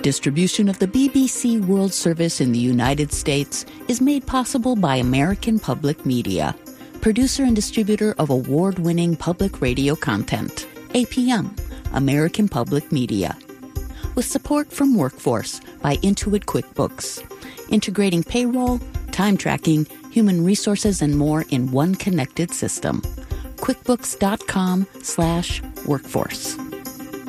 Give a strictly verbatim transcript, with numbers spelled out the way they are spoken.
Distribution of the B B C World Service in the United States is made possible by American Public Media, producer and distributor of award-winning public radio content, A P M, American Public Media. With support from Workforce by Intuit QuickBooks, integrating payroll, time tracking, human resources, and more in one connected system. QuickBooks.com slash workforce.